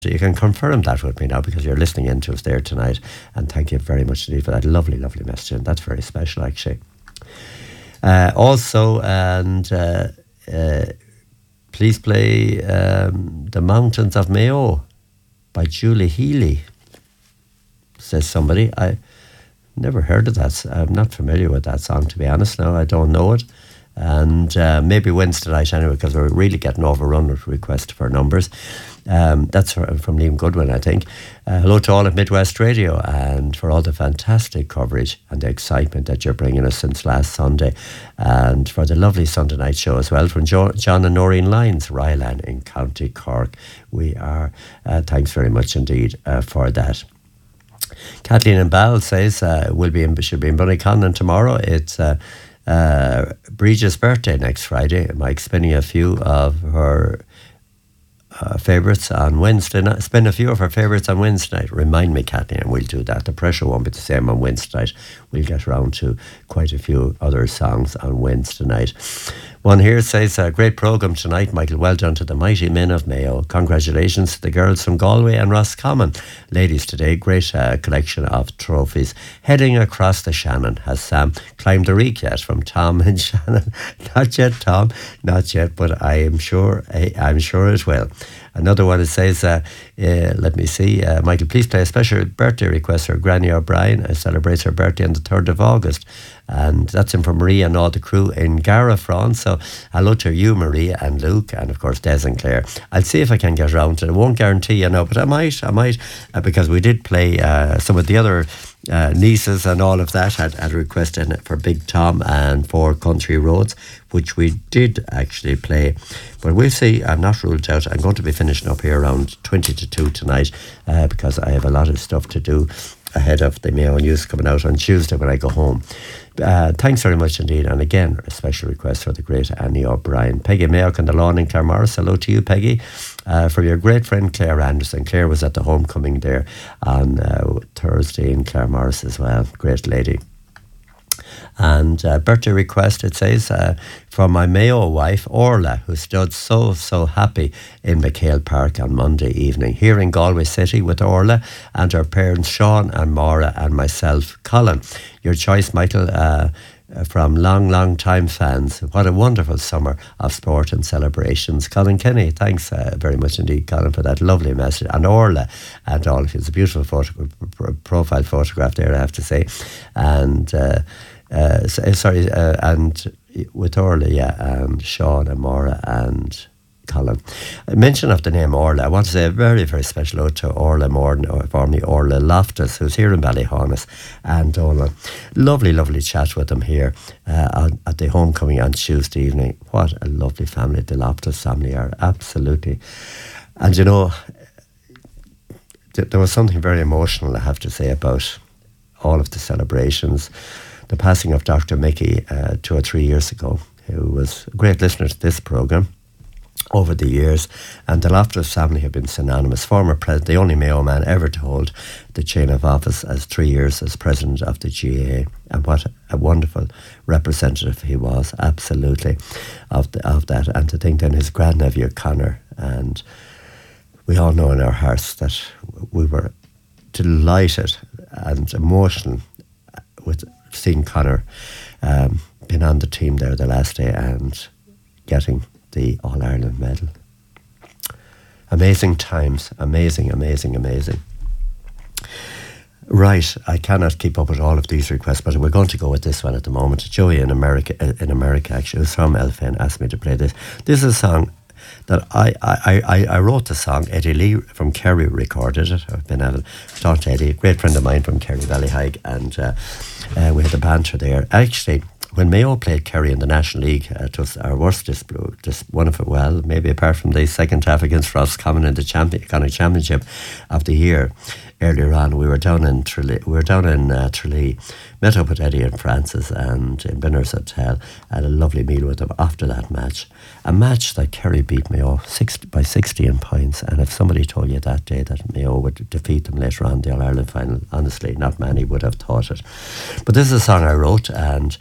You can confirm that with me now because you're listening in to us there tonight. And thank you very much indeed for that lovely, lovely message. And that's very special, actually. Please play The Mountains of Mayo by Julie Healy, says somebody. I never heard of that. I'm not familiar with that song, to be honest. No, I don't know it. And maybe Wednesday night anyway, because we're really getting overrun with requests for numbers. That's from Liam Goodwin, I think. Hello to all at Midwest Radio, and for all the fantastic coverage and the excitement that you're bringing us since last Sunday, and for the lovely Sunday night show as well from John and Noreen Lyons, Ryland in County Cork. We are, thanks very much indeed for that. Kathleen and Ball says should be in Bunnyconnon tomorrow. It's Bridget's birthday next Friday. Mike's spinning a few of her favourites on Wednesday night. Spin a few of her favourites on Wednesday night. Remind me, Kathleen, and we'll do that. The pressure won't be the same on Wednesday night. We'll get around to quite a few other songs on Wednesday night. One here says, great programme tonight, Michael. Well done to the mighty men of Mayo. Congratulations to the girls from Galway and Roscommon. Ladies today, great collection of trophies. Heading across the Shannon. Has Sam climbed the reek yet? From Tom and Shannon. Not yet, Tom. Not yet, but I'm sure it will. Another one, it says, let me see, Michael, please play a special birthday request for Granny O'Brien, who celebrates her birthday on the 3rd of August. And that's in from Maria and all the crew in Gara, France. So hello to you, Maria and Luke, and of course Des and Claire. I'll see if I can get around to it. I won't guarantee, but I might, because we did play some of the other nieces and all of that had requested for Big Tom and for Country Roads, which we did actually play. But we'll see. I'm not ruled out. I'm going to be finishing up here around 20 to 2 tonight because I have a lot of stuff to do ahead of the Mayo News coming out on Tuesday when I go home. Thanks very much indeed. And again, a special request for the great Annie O'Brien. Peggy Mayock on the lawn in Claremorris. Hello to you, Peggy. For your great friend Claire Anderson. Claire was at the homecoming there on Thursday in Claremorris as well. Great lady. And birthday request, it says, from my Mayo wife, Orla, who stood so happy in McHale Park on Monday evening. Here in Galway City with Orla and her parents, Sean and Maura, and myself, Colin. Your choice, Michael, from long time fans. What a wonderful summer of sport and celebrations. Colin Kenny, thanks very much indeed, Colin, for that lovely message. And Orla and all of you. It's a beautiful profile photograph there, I have to say. And and with Orla, and Sean and Maura and Colin. A mention of the name Orla, I want to say a very, very special ode to Orla Morden, or formerly Orla Loftus, who's here in Ballyhonus, and on a lovely chat with them here at the homecoming on Tuesday evening. What a lovely family the Loftus family are, absolutely. And there was something very emotional, I have to say, about all of the celebrations. The passing of Dr. Mickey 2 or 3 years ago, who was a great listener to this programme over the years, and the Loftus family have been synonymous. Former president, the only Mayo man ever to hold the chain of office as 3 years as president of the GAA, and what a wonderful representative he was, absolutely, of that. And to think then his grandnephew Conor, and we all know in our hearts that we were delighted and emotional with seeing Conor being on the team there the last day and getting the All-Ireland medal. Amazing times. Amazing. Right, I cannot keep up with all of these requests, but we're going to go with this one at the moment. Joey in America actually, who's from Elfin, asked me to play this. This is a song that I wrote the song. Eddie Lee from Kerry recorded it. I've been talking to Eddie, a great friend of mine from Kerry Ballyhig, and we had a banter there. Actually, when Mayo played Kerry in the National League, it was our worst one of it. Well, maybe apart from the second half against Roscommon in the championship of the year. Earlier on, we were down in Tralee, met up with Eddie and Francis and in Binner's Hotel, had a lovely meal with them after that match. A match that Kerry beat Mayo by 16 points, and if somebody told you that day that Mayo would defeat them later on in the All-Ireland final, honestly, not many would have thought it. But this is a song I wrote, and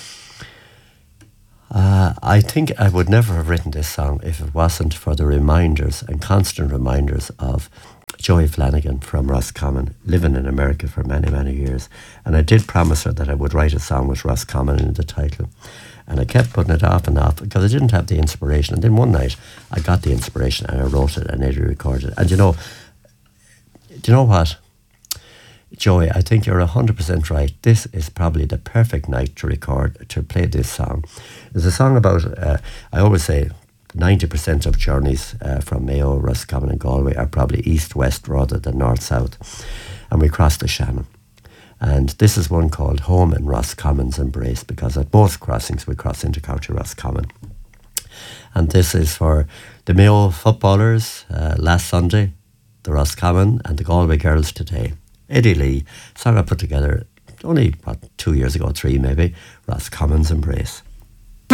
I think I would never have written this song if it wasn't for the reminders and constant reminders of Joey Flanagan from Roscommon, living in America for many, many years. And I did promise her that I would write a song with Roscommon in the title. And I kept putting it off and off because I didn't have the inspiration. And then one night I got the inspiration and I wrote it and Eddie recorded it. And do you know what? Joey, I think you're 100% right. This is probably the perfect night to play this song. It's a song about, I always say, 90% of journeys from Mayo, Roscommon and Galway are probably east-west rather than north-south. And we cross the Shannon. And this is one called Home in Roscommon's Embrace, because at both crossings we cross into County Roscommon. And this is for the Mayo footballers last Sunday, the Roscommon and the Galway girls today. Eddie Lee, song I put together only, 2 years ago, 3 maybe, Roscommon's Embrace.